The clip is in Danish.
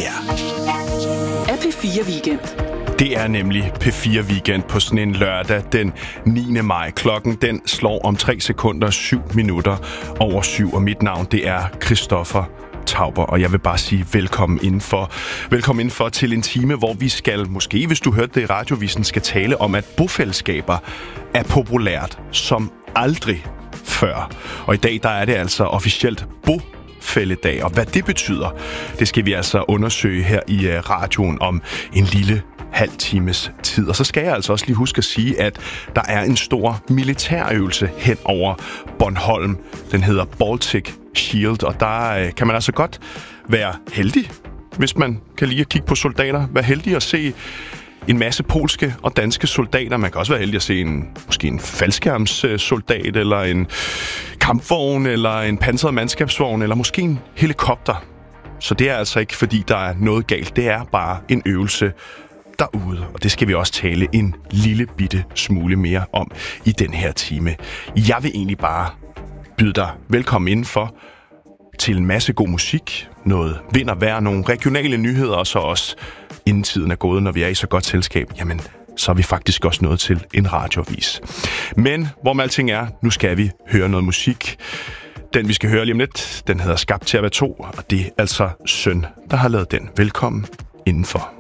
her er P4 Weekend. Det er nemlig P4 Weekend på sådan en lørdag den 9. maj. Klokken den slår om 3 sekunder 7 minutter over 7, og mit navn det er Christoffer Tauber, og jeg vil bare sige velkommen indenfor til en time, hvor vi skal, måske hvis du hørte det i radiovisen, skal tale om, at bofællesskaber er populært som aldrig før. Og i dag der er det altså officielt bofælledag, og hvad det betyder, det skal vi altså undersøge her i radioen om en lille halv times tid. Og så skal jeg altså også lige huske at sige, at der er en stor militærøvelse hen over Bornholm. Den hedder Baltic Shield, og der kan man altså godt være heldig, hvis man kan lide at kigge på soldater. Være heldig at se en masse polske og danske soldater. Man kan også være heldig at se måske en faldskærmssoldat, eller en kampvogn, eller en pansret mandskabsvogn, eller måske en helikopter. Så det er altså ikke, fordi der er noget galt. Det er bare en øvelse derude, og det skal vi også tale en lille bitte smule mere om i den her time. Jeg vil egentlig bare byde dig velkommen indenfor til en masse god musik, noget vind og vejr, nogle regionale nyheder, og så også inden tiden er gået, når vi er i så godt selskab, jamen så er vi faktisk også nået til en radioavis. Men hvor med alting er, nu skal vi høre noget musik. Den vi skal høre lige om lidt, den hedder Skabt til at være to, og det er altså Søn, der har lavet den. Velkommen indenfor.